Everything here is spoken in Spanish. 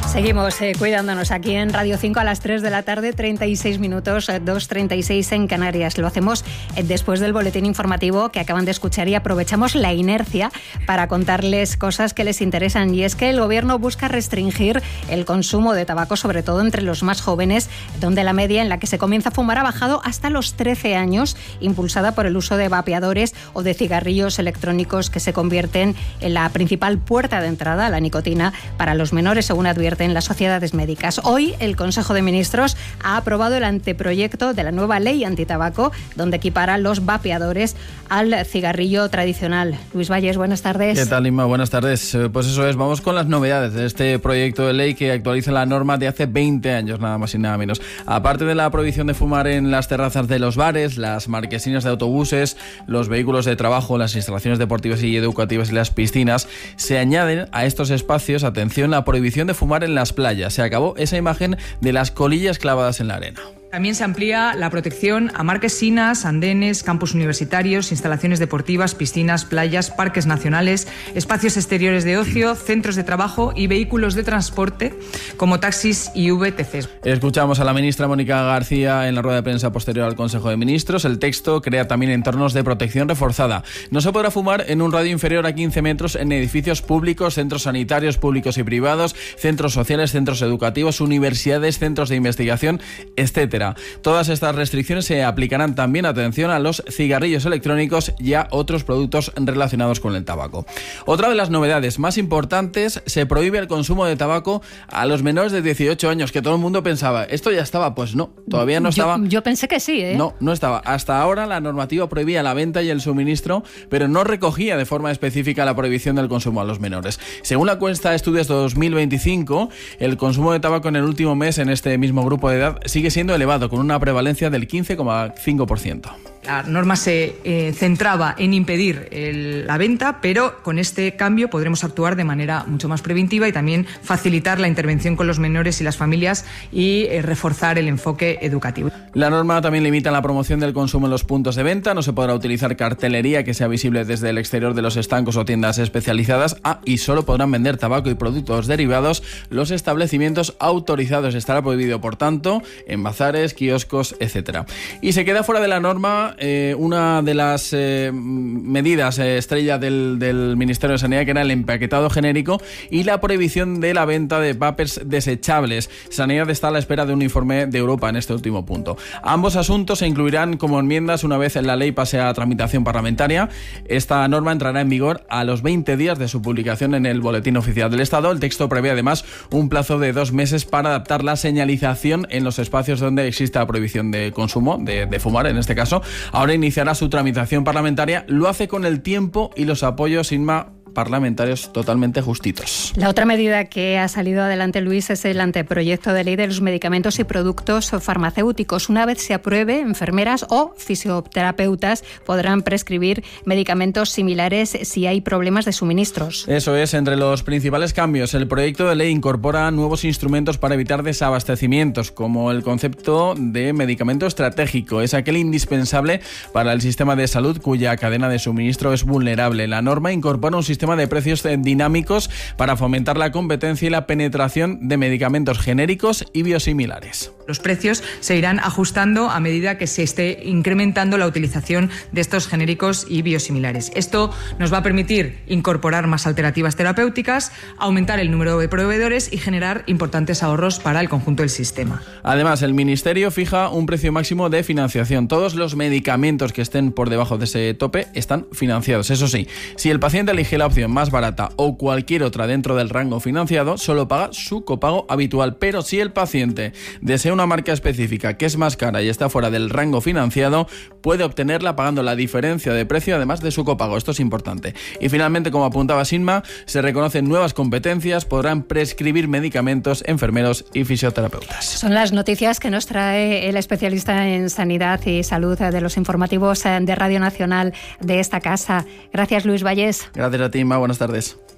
Seguimos cuidándonos aquí en Radio 5 a las 3 de la tarde, 36 minutos, 2:36 en Canarias. Lo hacemos después del boletín informativo que acaban de escuchar y aprovechamos la inercia para contarles cosas que les interesan. Y es que el Gobierno busca restringir el consumo de tabaco, sobre todo entre los más jóvenes, donde la media en la que se comienza a fumar ha bajado hasta los 13 años, impulsada por el uso de vapeadores o de cigarrillos electrónicos que se convierten en la principal puerta de entrada a la nicotina para los menores, según advierten las sociedades médicas. Hoy el Consejo de Ministros ha aprobado el anteproyecto de la nueva ley antitabaco, donde equipara los vapeadores al cigarrillo tradicional. Luis Valles, buenas tardes. ¿Qué tal, Inma? Buenas tardes. Pues eso es, vamos con las novedades de este proyecto de ley que actualiza la norma de hace 20 años, nada más y nada menos. Aparte de la prohibición de fumar en las terrazas de los bares, las marquesinas de autobuses, los vehículos de trabajo, las instalaciones deportivas y educativas y las piscinas, se añaden a estos espacios, atención, la prohibición de fumar en las playas. Se acabó esa imagen de las colillas clavadas en la arena. También se amplía la protección a marquesinas, andenes, campus universitarios, instalaciones deportivas, piscinas, playas, parques nacionales, espacios exteriores de ocio, centros de trabajo y vehículos de transporte como taxis y VTCs. Escuchamos a la ministra Mónica García en la rueda de prensa posterior al Consejo de Ministros. El texto crea también entornos de protección reforzada. No se podrá fumar en un radio inferior a 15 metros en edificios públicos, centros sanitarios públicos y privados, centros sociales, centros educativos, universidades, centros de investigación, etcétera. Todas estas restricciones se aplicarán también, atención, a los cigarrillos electrónicos y a otros productos relacionados con el tabaco. Otra de las novedades más importantes, se prohíbe el consumo de tabaco a los menores de 18 años, que todo el mundo pensaba, ¿esto ya estaba? Pues no, todavía no estaba. Yo pensé que sí, ¿eh? No estaba. Hasta ahora la normativa prohibía la venta y el suministro, pero no recogía de forma específica la prohibición del consumo a los menores. Según la encuesta de Estudios 2025, el consumo de tabaco en el último mes en este mismo grupo de edad sigue siendo elevado, con una prevalencia del 15,5%. La norma se centraba en impedir la venta, pero con este cambio podremos actuar de manera mucho más preventiva y también facilitar la intervención con los menores y las familias y reforzar el enfoque educativo. La norma también limita la promoción del consumo en los puntos de venta. No se podrá utilizar cartelería que sea visible desde el exterior de los estancos o tiendas especializadas. Y solo podrán vender tabaco y productos derivados los establecimientos autorizados. Estará prohibido, por tanto, en bazares, kioscos, etcétera. Y se queda fuera de la norma una de las medidas estrella del Ministerio de Sanidad, que era el empaquetado genérico y la prohibición de la venta de vapers desechables. Sanidad está a la espera de un informe de Europa en este último punto. Ambos asuntos se incluirán como enmiendas una vez la ley pase a tramitación parlamentaria. Esta norma entrará en vigor a los 20 días de su publicación en el Boletín Oficial del Estado. El texto prevé además un plazo de 2 meses para adaptar la señalización en los espacios donde exista prohibición de consumo, de fumar en este caso. Ahora iniciará su tramitación parlamentaria. Lo hace con el tiempo y los apoyos, Inma, parlamentarios totalmente justitos. La otra medida que ha salido adelante, Luis, es el anteproyecto de ley de los medicamentos y productos farmacéuticos. Una vez se apruebe, enfermeras o fisioterapeutas podrán prescribir medicamentos similares si hay problemas de suministros. Eso es, entre los principales cambios, el proyecto de ley incorpora nuevos instrumentos para evitar desabastecimientos, como el concepto de medicamento estratégico. Es aquel indispensable para el sistema de salud cuya cadena de suministro es vulnerable. La norma incorpora un sistema de precios dinámicos para fomentar la competencia y la penetración de medicamentos genéricos y biosimilares. Los precios se irán ajustando a medida que se esté incrementando la utilización de estos genéricos y biosimilares. Esto nos va a permitir incorporar más alternativas terapéuticas, aumentar el número de proveedores y generar importantes ahorros para el conjunto del sistema. Además, el Ministerio fija un precio máximo de financiación. Todos los medicamentos que estén por debajo de ese tope están financiados. Eso sí, si el paciente elige la opción más barata o cualquier otra dentro del rango financiado, solo paga su copago habitual. Pero si el paciente desea una marca específica que es más cara y está fuera del rango financiado, puede obtenerla pagando la diferencia de precio además de su copago. Esto es importante. Y finalmente, como apuntaba Sinma, se reconocen nuevas competencias, podrán prescribir medicamentos enfermeros y fisioterapeutas. Son las noticias que nos trae el especialista en sanidad y salud de los informativos de Radio Nacional de esta casa. Gracias, Luis Valles. Gracias a ti, Inma. Buenas tardes.